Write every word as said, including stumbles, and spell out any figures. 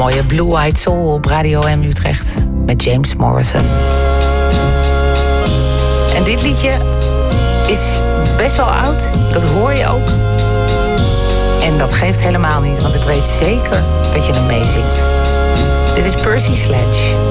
mooie Blue Eyed Soul op Radio M Utrecht met James Morrison. En dit liedje is best wel oud, dat hoor je ook. En dat geeft helemaal niet, want ik weet zeker dat je hem meezingt. Dit is Percy Sledge.